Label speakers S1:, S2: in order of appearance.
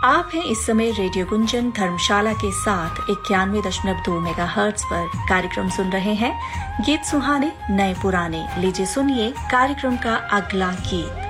S1: आप हैं इस समय रेडियो गुंजन धर्मशाला के साथ 91.2 मेगाहर्ट्ज पर कार्यक्रम सुन रहे हैं। गीत सुहाने नए पुराने, लीजिए सुनिए कार्यक्रम का अगला गीत।